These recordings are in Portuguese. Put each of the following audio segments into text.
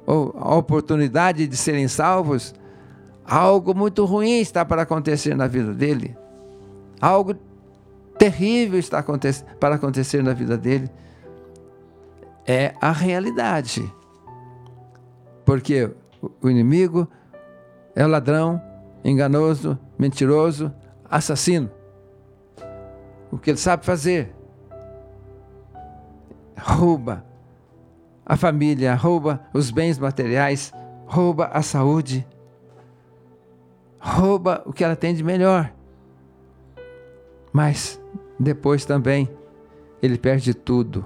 ou a oportunidade de serem salvos, algo muito ruim está para acontecer na vida dele. Algo terrível está para acontecer na vida dele. É a realidade. Porque o inimigo é ladrão, enganoso, mentiroso, assassino. O que ele sabe fazer? Rouba a família, rouba os bens materiais, rouba a saúde, rouba o que ela tem de melhor. Mas depois também ele perde tudo.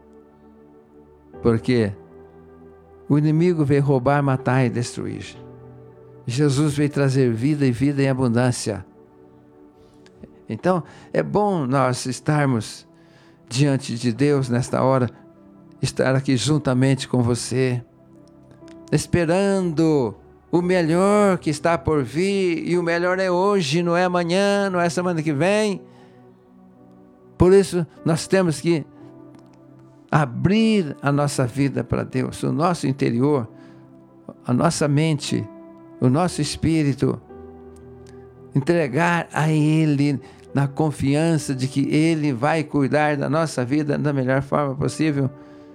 Porque o inimigo veio roubar, matar e destruir. Jesus veio trazer vida e vida em abundância. Então, é bom nós estarmos diante de Deus nesta hora, estar aqui juntamente com você, esperando o melhor que está por vir, e o melhor é hoje, não é amanhã, não é semana que vem. Por isso, nós temos que abrir a nossa vida para Deus, o nosso interior, a nossa mente, o nosso espírito, entregar a Ele na confiança de que Ele vai cuidar da nossa vida da melhor forma possível.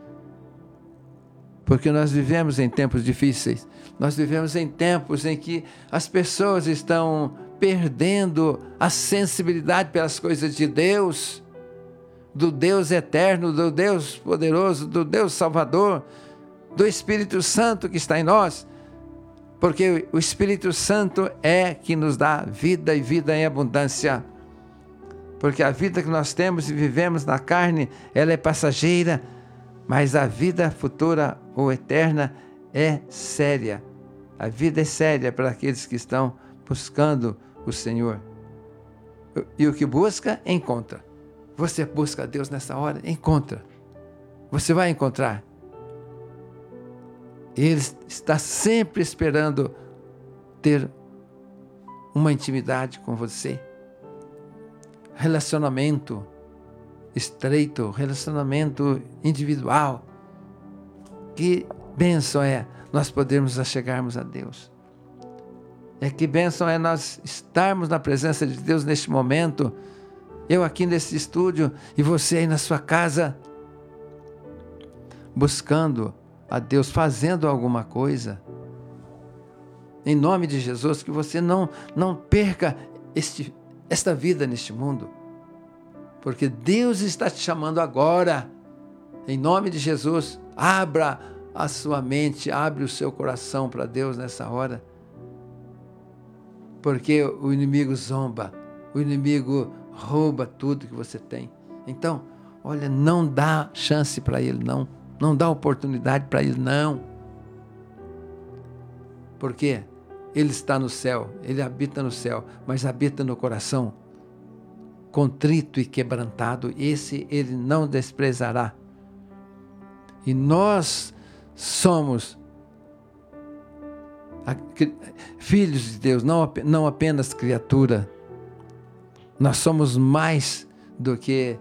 Porque nós vivemos em tempos difíceis, nós vivemos em tempos em que as pessoas estão perdendo a sensibilidade pelas coisas de Deus, do Deus eterno, do Deus poderoso, do Deus Salvador, do Espírito Santo que está em nós, porque o Espírito Santo é que nos dá vida e vida em abundância, porque a vida que nós temos e vivemos na carne, ela é passageira, mas a vida futura ou eterna é séria. A vida é séria para aqueles que estão buscando o Senhor. E o que busca, encontra. Você busca a Deus nessa hora, encontra. Você vai encontrar. Ele está sempre esperando ter uma intimidade com você. Relacionamento estreito, relacionamento individual. Que bênção é nós podermos achegarmos a Deus. Que bênção é nós estarmos na presença de Deus neste momento. Eu aqui nesse estúdio e você aí na sua casa, buscando a Deus, fazendo alguma coisa. Em nome de Jesus, que você não perca esta vida neste mundo. Porque Deus está te chamando agora. Em nome de Jesus, abra a sua mente, abre o seu coração para Deus nessa hora. Porque o inimigo zomba, o inimigo rouba tudo que você tem. Então, olha, não dá chance para ele, não dá oportunidade para ele, não. Porque ele está no céu, ele habita no céu, mas habita no coração contrito e quebrantado, esse ele não desprezará. E nós somos filhos de Deus, não apenas criatura. Nós somos mais do que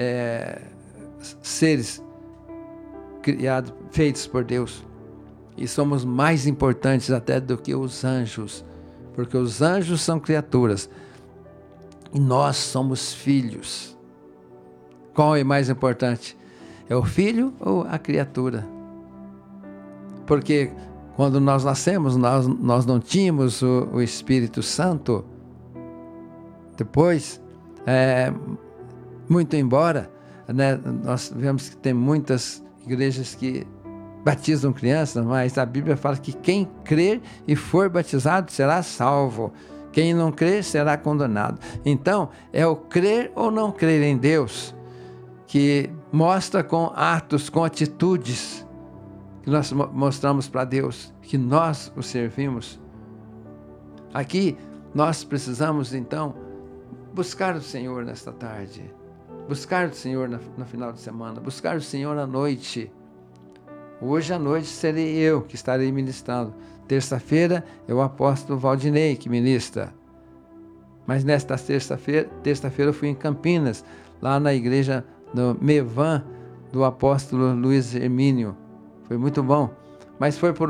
seres criados, feitos por Deus. E somos mais importantes até do que os anjos, porque os anjos são criaturas e nós somos filhos. Qual é mais importante? É o filho ou a criatura? Porque quando nós nascemos, nós não tínhamos o Espírito Santo. Depois, muito embora, né, nós vemos que tem muitas igrejas que batizam crianças, mas a Bíblia fala que quem crer e for batizado será salvo. Quem não crer será condenado. Então, é o crer ou não crer em Deus que mostra com atos, com atitudes, que nós mostramos para Deus que nós o servimos. Aqui, nós precisamos, então, buscar o Senhor nesta tarde, buscar o Senhor no final de semana, buscar o Senhor à noite. Hoje à noite serei eu que estarei ministrando. Terça-feira é o apóstolo Valdinei que ministra. Mas nesta terça-feira eu fui em Campinas, lá na igreja do Mevan, do apóstolo Luiz Hermínio. Foi muito bom. Mas foi por